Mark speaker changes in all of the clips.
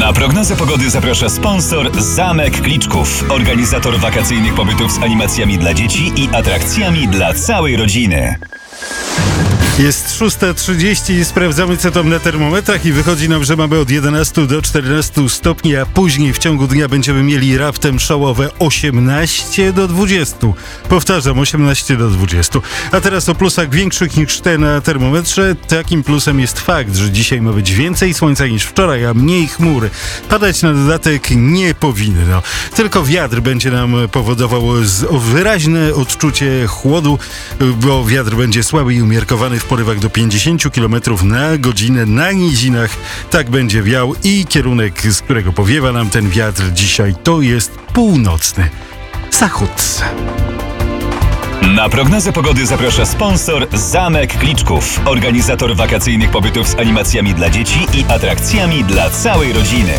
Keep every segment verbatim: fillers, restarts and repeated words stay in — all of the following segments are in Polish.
Speaker 1: Na prognozę pogody zaprasza sponsor Zamek Kliczków, organizator wakacyjnych pobytów z animacjami dla dzieci i atrakcjami dla całej rodziny.
Speaker 2: Jest szósta trzydzieści, sprawdzamy co tam na termometrach i wychodzi nam, że mamy od jedenastu do czternastu stopni, a później w ciągu dnia będziemy mieli raptem szałowe osiemnaście do dwudziestu. Powtarzam, osiemnaście do dwudziestu. A teraz o plusach większych niż te na termometrze. Takim plusem jest fakt, że dzisiaj ma być więcej słońca niż wczoraj, a mniej chmur. Padać na dodatek nie powinno. Tylko wiatr będzie nam powodował wyraźne odczucie chłodu, bo wiatr będzie słaby i umiarkowany w porywach do pięćdziesiąt kilometrów na godzinę na nizinach. Tak będzie wiał i kierunek, z którego powiewa nam ten wiatr dzisiaj, to jest północny zachód.
Speaker 1: Na prognozę pogody zaprasza sponsor Zamek Kliczków, organizator wakacyjnych pobytów z animacjami dla dzieci i atrakcjami dla całej rodziny.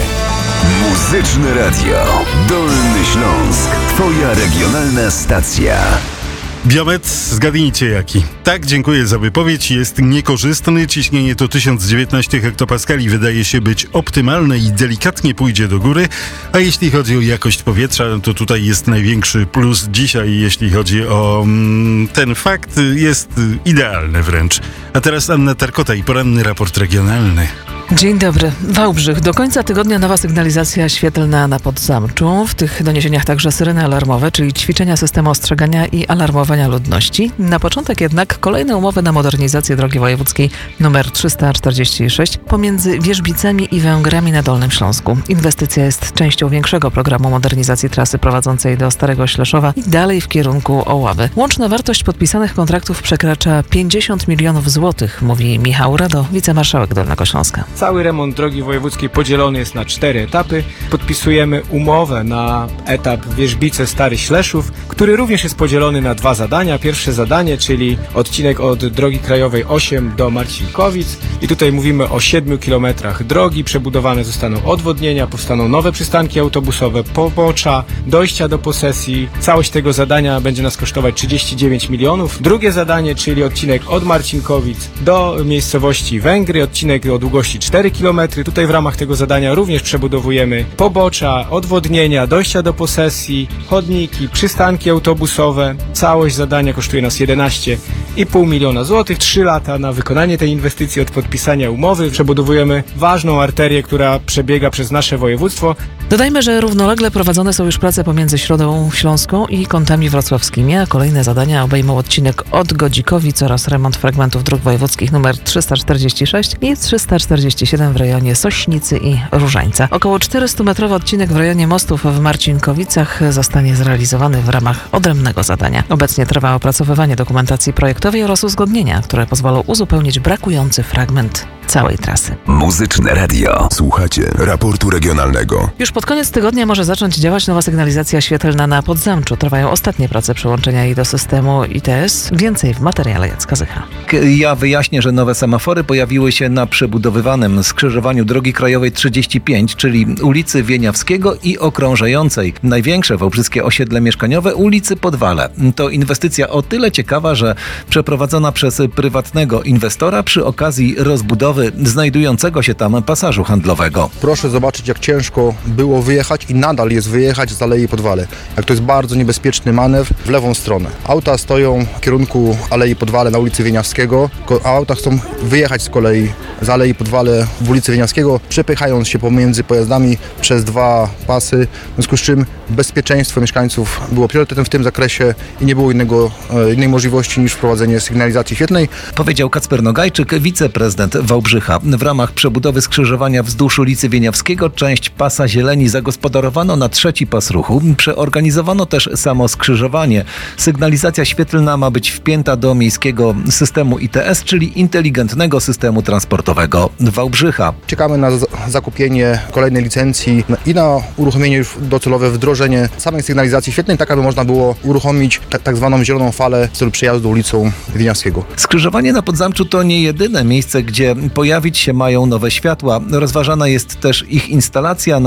Speaker 3: Muzyczne Radio Dolny Śląsk. Twoja regionalna stacja.
Speaker 2: Biometr, zgadnijcie jaki. Tak, dziękuję za wypowiedź. Jest niekorzystny. Ciśnienie to tysiąc dziewiętnaście hektopaskali. Wydaje się być optymalne i delikatnie pójdzie do góry. A jeśli chodzi o jakość powietrza, to tutaj jest największy plus dzisiaj, jeśli chodzi o mm, ten fakt. Jest idealny wręcz. A teraz Anna Tarkota i poranny raport regionalny.
Speaker 4: Dzień dobry. Wałbrzych. Do końca tygodnia nowa sygnalizacja świetlna na Podzamczu. W tych doniesieniach także syreny alarmowe, czyli ćwiczenia systemu ostrzegania i alarmowania ludności. Na początek jednak kolejne umowy na modernizację drogi wojewódzkiej nr trzysta czterdzieści sześć pomiędzy Wierzbicami i Węgrami na Dolnym Śląsku. Inwestycja jest częścią większego programu modernizacji trasy prowadzącej do Starego Śleszowa i dalej w kierunku Oławy. Łączna wartość podpisanych kontraktów przekracza pięćdziesiąt milionów złotych, mówi Michał Rado, wicemarszałek Dolnego Śląska.
Speaker 5: Cały remont drogi wojewódzkiej podzielony jest na cztery etapy. Podpisujemy umowę na etap Wierzbice-Stary Śleszów, który również jest podzielony na dwa zadania. Pierwsze zadanie, czyli odcinek od drogi krajowej osiem do Marcinkowic. I tutaj mówimy o siedmiu kilometrach drogi. Przebudowane zostaną odwodnienia, powstaną nowe przystanki autobusowe, pobocza, dojścia do posesji. Całość tego zadania będzie nas kosztować trzydzieści dziewięć milionów. Drugie zadanie, czyli odcinek od Marcinkowic do miejscowości Węgry, odcinek o długości cztery kilometry. Tutaj w ramach tego zadania również przebudowujemy pobocza, odwodnienia, dojścia do posesji, chodniki, przystanki autobusowe. Całość zadania kosztuje nas jedenaście i pół miliona złotych. Trzy lata na wykonanie tej inwestycji od podpisania umowy. Przebudowujemy ważną arterię, która przebiega przez nasze województwo.
Speaker 4: Dodajmy, że równolegle prowadzone są już prace pomiędzy Środą Śląską i kątami wrocławskimi, a kolejne zadania obejmą odcinek od Godzikowic oraz remont fragmentów dróg wojewódzkich nr trzysta czterdzieści sześć i trzysta czterdzieści siedem w rejonie Sośnicy i Różańca. Około czterystumetrowy odcinek w rejonie Mostów w Marcinkowicach zostanie zrealizowany w ramach odrębnego zadania. Obecnie trwa opracowywanie dokumentacji projektowej oraz uzgodnienia, które pozwolą uzupełnić brakujący fragment całej trasy.
Speaker 3: Muzyczne Radio. Słuchacie raportu regionalnego.
Speaker 4: Już pod koniec tygodnia może zacząć działać nowa sygnalizacja świetlna na Podzamczu. Trwają ostatnie prace przyłączenia jej do systemu I T S. Więcej w materiale Jacka Zycha.
Speaker 6: Ja wyjaśnię, że nowe semafory pojawiły się na przebudowywanym skrzyżowaniu drogi krajowej trzydzieści pięć, czyli ulicy Wieniawskiego i okrążającej największe wałbrzyskie osiedle mieszkaniowe ulicy Podwale. To inwestycja o tyle ciekawa, że przeprowadzona przez prywatnego inwestora przy okazji rozbudowy znajdującego się tam pasażu handlowego.
Speaker 7: Proszę zobaczyć, jak ciężko było wyjechać i nadal jest wyjechać z Alei Podwale. Jak to jest bardzo niebezpieczny manewr w lewą stronę. Auta stoją w kierunku Alei Podwale na ulicy Wieniawskiego, a auta chcą wyjechać z kolei z Alei Podwale w ulicy Wieniawskiego, przepychając się pomiędzy pojazdami przez dwa pasy, w związku z czym bezpieczeństwo mieszkańców było priorytetem w tym zakresie i nie było innego, innej możliwości niż wprowadzenie sygnalizacji świetlnej.
Speaker 6: Powiedział Kacper Nogajczyk, wiceprezydent Wałbrzycha. W ramach przebudowy skrzyżowania wzdłuż ulicy Wieniawskiego część pasa zieleni zagospodarowano na trzeci pas ruchu. Przeorganizowano też samo skrzyżowanie. Sygnalizacja świetlna ma być wpięta do miejskiego systemu I T S, czyli inteligentnego systemu transportowego Wałbrzycha.
Speaker 7: Czekamy na zakupienie kolejnej licencji i na uruchomienie już docelowe wdrożenie samej sygnalizacji świetlnej, tak aby można było uruchomić tak, tak zwaną zieloną falę w celu przejazdu ulicą Wieniawskiego.
Speaker 6: Skrzyżowanie na Podzamczu to nie jedyne miejsce, gdzie pojawić się mają nowe światła. Rozważana jest też ich instalacja na zbiegu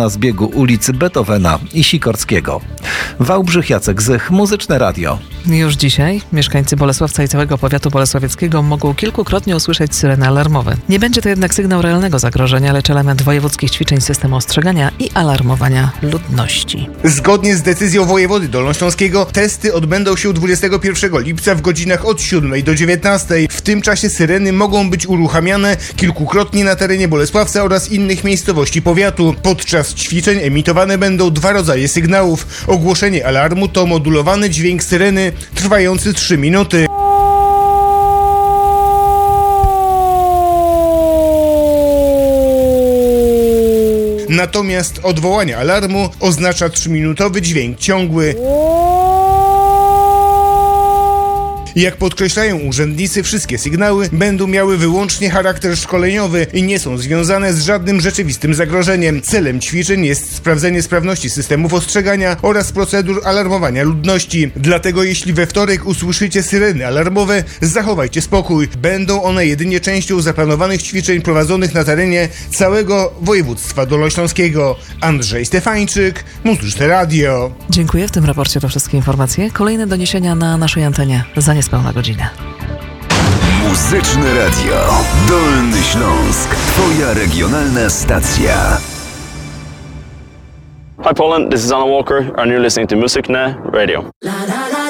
Speaker 6: przebiegu ulic Beethovena i Sikorskiego. Wałbrzych, Jacek Zych, Muzyczne Radio.
Speaker 4: Już dzisiaj mieszkańcy Bolesławca i całego powiatu bolesławieckiego mogą kilkukrotnie usłyszeć syreny alarmowe. Nie będzie to jednak sygnał realnego zagrożenia, lecz element wojewódzkich ćwiczeń systemu ostrzegania i alarmowania ludności.
Speaker 8: Zgodnie z decyzją wojewody dolnośląskiego testy odbędą się dwudziestego pierwszego lipca w godzinach od siódmej do dziewiętnastej. W tym czasie syreny mogą być uruchamiane kilkukrotnie na terenie Bolesławca oraz innych miejscowości powiatu. Podczas ćwiczeń emitowane będą dwa rodzaje sygnałów. Ogłoszenie alarmu to modulowany dźwięk syreny trwający trzy minuty. Natomiast odwołanie alarmu oznacza trzyminutowy dźwięk ciągły. Jak podkreślają urzędnicy, wszystkie sygnały będą miały wyłącznie charakter szkoleniowy i nie są związane z żadnym rzeczywistym zagrożeniem. Celem ćwiczeń jest sprawdzenie sprawności systemów ostrzegania oraz procedur alarmowania ludności. Dlatego jeśli we wtorek usłyszycie syreny alarmowe, zachowajcie spokój. Będą one jedynie częścią zaplanowanych ćwiczeń prowadzonych na terenie całego województwa dolnośląskiego. Andrzej Stefańczyk, Muzyczne Radio.
Speaker 4: Dziękuję. W tym raporcie to wszystkie informacje. Kolejne doniesienia na naszej antenie za niespełna godzinę.
Speaker 3: Muzyczne Radio. Dolny Śląsk. Twoja regionalna stacja.
Speaker 9: Hi Poland, this is Anna Walker and you're listening to Muzyczne Radio.